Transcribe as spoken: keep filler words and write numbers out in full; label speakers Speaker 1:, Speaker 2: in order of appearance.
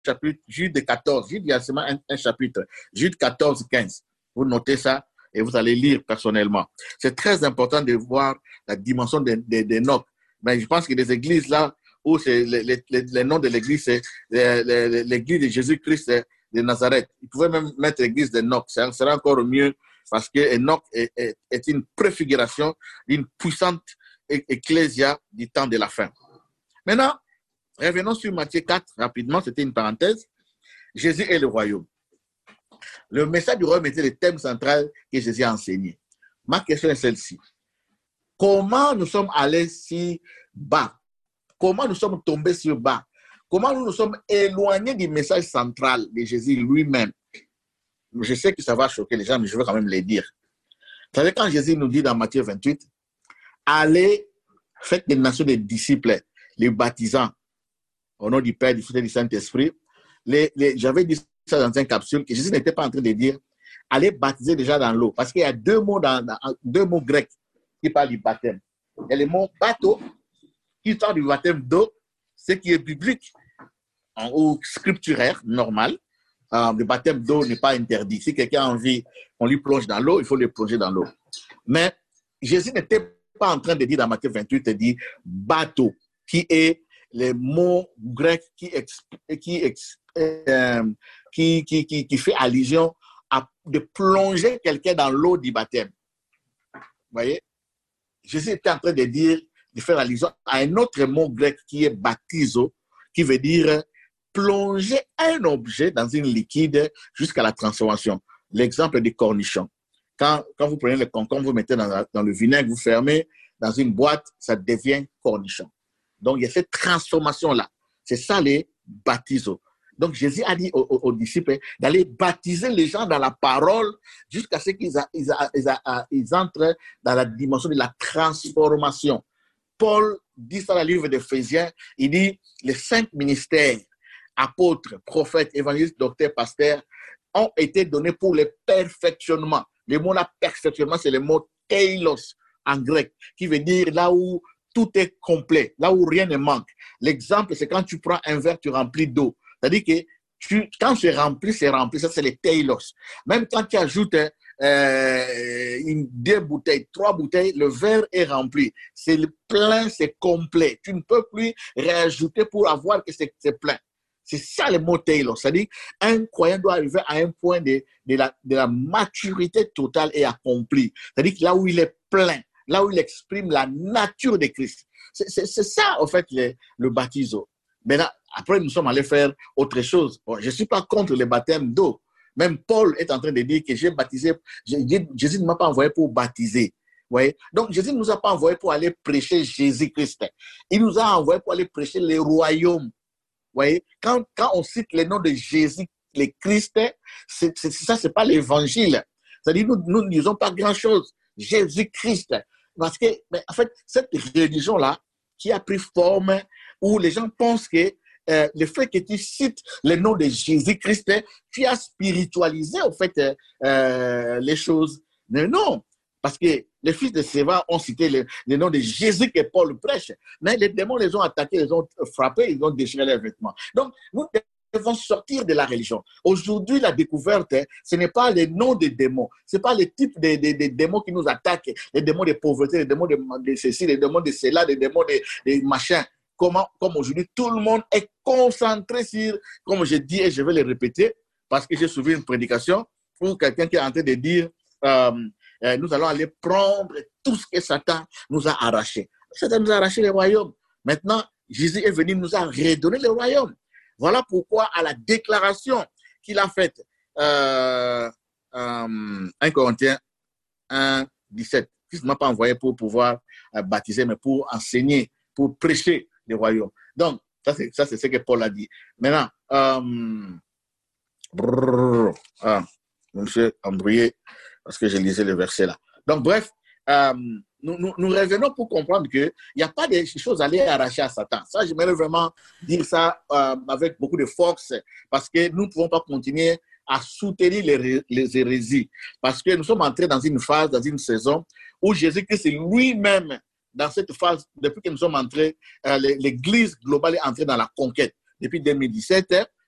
Speaker 1: chapitre, Jude quatorze, Jude, il y a seulement un, un chapitre, Jude quatorze, quinze. Vous notez ça et vous allez lire personnellement. C'est très important de voir la dimension d'Enoch. Ben, je pense que les églises là, où c'est les, les, les noms de l'église, c'est l'église de Jésus-Christ de Nazareth. Ils pouvaient même mettre l'église d'Enoch. Ça serait encore mieux parce que Enoch est, est, est une préfiguration d'une puissante ecclésia du temps de la fin. Maintenant, revenons sur Matthieu quatre, rapidement, c'était une parenthèse. Jésus et le royaume. Le message du royaume était le thème central que Jésus a enseigné. Ma question est celle-ci. Comment nous sommes allés si bas? Comment nous sommes tombés sur bas? Comment nous nous sommes éloignés du message central de Jésus lui-même? Je sais que ça va choquer les gens, mais je veux quand même les dire. Vous savez, quand Jésus nous dit dans Matthieu vingt-huit, allez, faites des nations des disciples, les baptisants, au nom du Père, du Fils et du Saint-Esprit. Les, les, j'avais dit ça dans une capsule, que Jésus n'était pas en train de dire, allez baptiser déjà dans l'eau. Parce qu'il y a deux mots, dans, dans, deux mots grecs qui parlent du baptême. Il y a le mot bateau, qui parle du baptême d'eau, ce qui est biblique ou scripturaire, normal. Euh, le baptême d'eau n'est pas interdit. Si quelqu'un a envie qu'on lui plonge dans l'eau, il faut le plonger dans l'eau. Mais Jésus n'était pas en train de dire dans Matthieu vingt-huit, il dit bateau, qui est le mot grec qui, qui, euh, qui, qui, qui, qui fait allusion à de plonger quelqu'un dans l'eau du baptême. Vous voyez? Jésus était en train de dire, de faire allusion à un autre mot grec qui est baptizo, qui veut dire plonger un objet dans une liquide jusqu'à la transformation. L'exemple du cornichon. Quand, quand vous prenez le concombre, vous mettez dans, la, dans le vinaigre, vous fermez dans une boîte, ça devient cornichon. Donc, il y a cette transformation-là. C'est ça les baptisos. Donc, Jésus a dit aux, aux, aux disciples d'aller baptiser les gens dans la parole jusqu'à ce qu'ils a, ils a, ils a, ils entrent dans la dimension de la transformation. Paul dit ça dans le livre d'Éphésiens, il dit les cinq ministères, apôtres, prophètes, évangélistes, docteurs, pasteurs, ont été donnés pour le perfectionnement. Le mot là, perfectionnement, c'est le mot teilos en grec, qui veut dire là où tout est complet, là où rien ne manque. L'exemple, c'est quand tu prends un verre, tu remplis d'eau. C'est-à-dire que tu, quand c'est rempli, c'est rempli. Ça, c'est les teilos. Même quand tu ajoutes euh, une, deux bouteilles, trois bouteilles, le verre est rempli. C'est plein, c'est complet. Tu ne peux plus réajouter pour avoir que c'est, c'est plein. C'est ça le mot teilos. C'est-à-dire un croyant doit arriver à un point de, de, la, de la maturité totale et accomplie. C'est-à-dire là où il est plein, là où il exprime la nature de Christ. C'est, c'est, c'est ça, en fait, le, le baptiso. Maintenant, après, nous sommes allés faire autre chose. Bon, je ne suis pas contre le baptême d'eau. Même Paul est en train de dire que j'ai baptisé, Jésus ne m'a pas envoyé pour baptiser. Voyez? Donc, Jésus ne nous a pas envoyé pour aller prêcher Jésus-Christ. Il nous a envoyé pour aller prêcher les royaumes. Voyez? Quand, quand on cite le nom de Jésus, le Christ, c'est, c'est, ça, ce n'est pas l'évangile. C'est-à-dire, nous, nous ne disons pas grand-chose. Jésus-Christ. Parce que, mais en fait, cette religion-là, qui a pris forme, où les gens pensent que euh, le fait que tu cites le nom de Jésus-Christ, tu as spiritualisé, en fait, euh, euh, les choses. Mais non, parce que les fils de Séva ont cité le, le nom de Jésus que Paul prêche. Mais les démons les ont attaqués, les ont frappés, ils ont déchiré leurs vêtements. Donc, nous devons sortir de la religion. Aujourd'hui, la découverte, ce n'est pas le nom des démons, ce n'est pas le type de, de, de démons qui nous attaquent, les démons de pauvreté, les démons de, de ceci, les démons de cela, les démons de, de machin. Comment, comme aujourd'hui, tout le monde est concentré sur, comme je dis et je vais le répéter, parce que j'ai suivi une prédication où quelqu'un qui est en train de dire euh, euh, nous allons aller prendre tout ce que Satan nous a arraché. Satan nous a arraché le royaume. Maintenant, Jésus est venu nous a redonné le royaume. Voilà pourquoi, à la déclaration qu'il a faite, euh, euh, un Corinthiens un, dix-sept, Christ ne m'a pas envoyé pour pouvoir euh, baptiser, mais pour enseigner, pour prêcher le royaume. Donc, ça c'est, ça, c'est ce que Paul a dit. Maintenant, euh, brrr, ah, monsieur embrouillé, parce que je lisais le verset là. Donc, bref, euh, nous, nous, nous revenons pour comprendre qu'il n'y a pas de choses à aller arracher à Satan. Ça, j'aimerais vraiment dire ça euh, avec beaucoup de force, parce que nous ne pouvons pas continuer à soutenir les, les hérésies, parce que nous sommes entrés dans une phase, dans une saison où Jésus-Christ lui-même, dans cette phase, depuis que nous sommes entrés, euh, l'Église globale est entrée dans la conquête. Depuis deux mille dix-sept,